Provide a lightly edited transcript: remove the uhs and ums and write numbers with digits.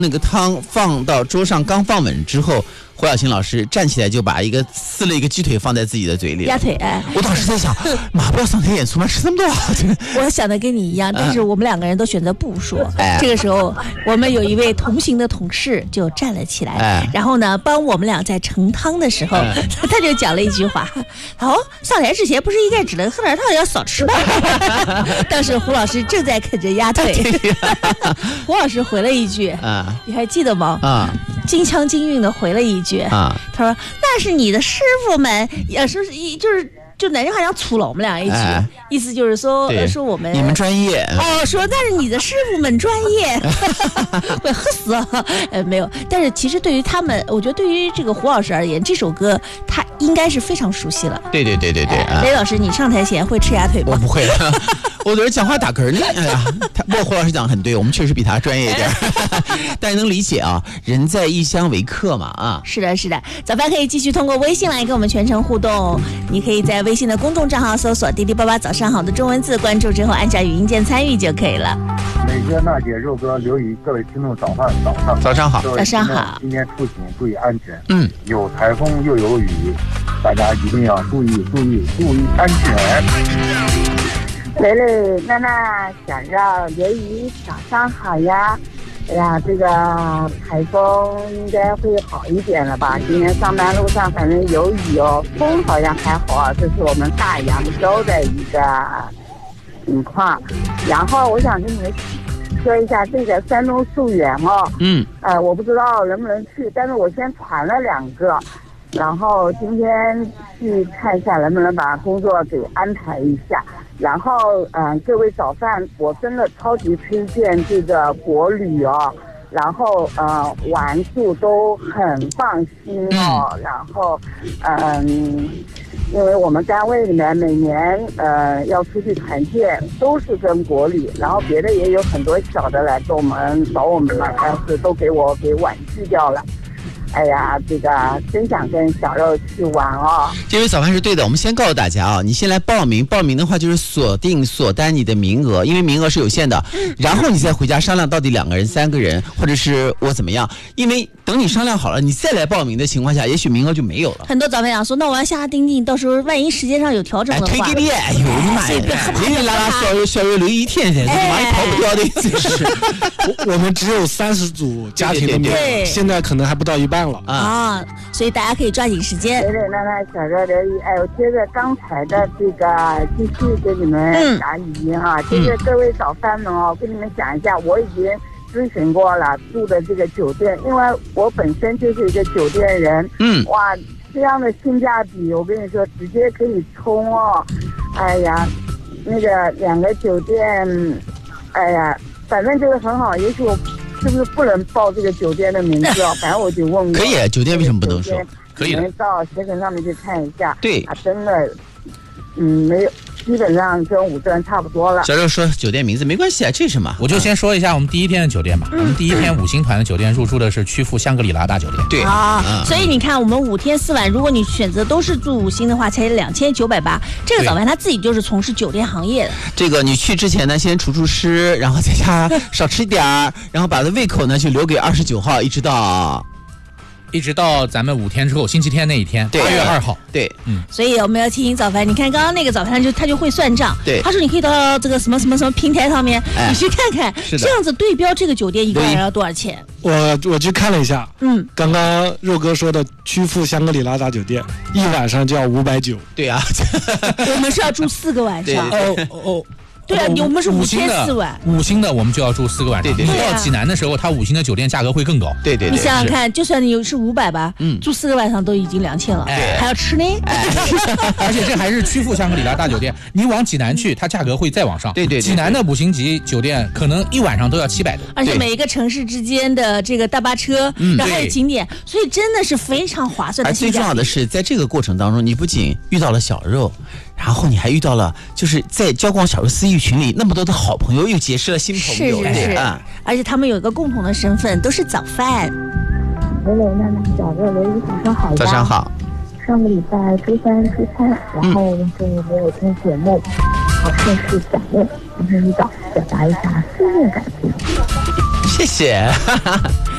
那个汤放到桌上，刚放稳之后，胡小琴老师站起来就把撕了一个鸡腿放在自己的嘴里。 鸭腿， 我当时在想，马不要上台演出吗？吃那么多？ 我想的跟你一样，但是我们两个人都选择不说。这个时候，我们有一位同行的同事就站了起来，然后呢，帮我们俩在盛汤的时候，他就讲了一句话：上台之前不是应该只能喝点汤，要少吃吗？当时胡老师正在啃着鸭腿，胡老师回了一句：你还记得吗？金腔金韵的回了一句：他说那是你的师傅们，就南京话讲粗了我们俩一句，意思就是说我们你们专业说但是你的师傅们专业，会喝死了。没有，但是其实对于他们，我觉得对于这个胡老师而言，这首歌他应该是非常熟悉了。 对。 雷老师，你上台前会吃鸭腿吗？ 我不会，我觉得讲话打嗝呢。哎呀，不过胡老师讲得很对，我们确实比他专业一点，大家能理解啊。人在异乡为客嘛啊。 是的。早饭可以继续通过微信来跟我们全程互动，你可以在微信的公众账号搜索滴滴爸爸早上好的中文字，关注之后按下语音键参与就可以了。 美哥、娜姐、肉哥、刘宇，各位听众早上好。 早上好。 今天出行注意安全。有台风又有雨，大家一定要注意安全。 蕾蕾、娜娜、小绕、刘宇，早上好呀！哎呀，这个台风应该会好一点了吧？今天上班路上反正有雨哦，风好像还好啊。这是我们大扬州的一个情况。然后我想跟你们说一下这个山东溯源哦。我不知道能不能去，但是我先传了2个，然后今天去看一下能不能把工作给安排一下。然后各位早饭，我真的超级推荐这个国旅哦，然后玩宿都很放心哦。然后因为我们单位里面每年要出去团建都是跟国旅，然后别的也有很多小的来跟我们找我们了，但是都给我给婉拒掉了。哎呀，这个真想跟小肉去玩哦。 这位早饭是对的，我们先告诉大家啊，你先来报名的话就是锁单你的名额，因为名额是有限的，然后你再回家商量到底2个人、3个人，或者是我怎么样，因为等你商量好了，你再来报名的情况下，也许名额就没有了。 很多早饭想说，那我要下钉钉，到时候万一时间上有调整的话， 推给你，哎呦我的妈呀，零零拉拉小月留一天才，万一跑不掉的，真是。 我们只有30组家庭的名额，现在可能还不到一半了啊，所以大家可以抓紧时间。 对，娜娜、小热、刘宇，我接着刚才的这个继续给你们打语音啊，就是各位早饭们哦，跟你们讲一下，我已经咨询过了住的这个酒店，因为我本身就是一个酒店人，哇，这样的性价比，我跟你说，直接可以冲哦。哎呀，那个2个酒店，哎呀，反正就是很好，也许我是不是不能报这个酒店的名字啊？反正我就问过。 可以，酒店为什么不能说？ 可以的。 你们到携程上面去看一下。 对。 真的，没有，基本上跟5段差不多了。 小六说酒店名字没关系啊，这是什么？ 我就先说一下我们第一天的酒店吧。我们第一天5星团的酒店入住的是曲阜香格里拉大酒店。 对所以你看我们5天4晚，如果你选择都是住5星的话，才2980。这个早饭他自己就是从事酒店行业的。 这个你去之前呢，先除湿，然后在家少吃一点然后把胃口呢就留给29号， 一直到咱们5天之后，星期天那一天，8月2号。 对， 所以我们要提醒早饭，你看刚刚那个早饭他就会算账。 对， 他说你可以到这个什么平台上面，你去看看，这样子对标这个酒店一个人要多少钱？ 我去看了一下，刚刚肉哥说的曲阜香格里拉大酒店，1晚上就要590。 对啊， 我们是要住4个晚上。对啊，我们是5天4晚 ，5星的我们就要住4个晚上。 对， 你到济南的时候，它5星的酒店价格会更高。 对， 你想想看，就算你是500吧，住4个晚上都已经2000了，还要吃呢。 而且这还是曲阜香格里拉大酒店，你往济南去，它价格会再往上。 对， 济南的5星级酒店可能1晚上都要700多。 而且每一个城市之间的这个大巴车，然后还有景点，所以真的是非常划算的。 最重要的是，在这个过程当中，你不仅遇到了小肉。然后你还遇到了，就是在交广小肉私域群里那么多的好朋友，又结识了新朋友。 是，而且他们有一个共同的身份，都是早饭。 蕾蕾、娜娜、小热、刘宇，早上好。 早上好。 上个礼拜周3出差，然后就没有听节目，顺势想念，今天一早表达一下思念感情。 谢谢。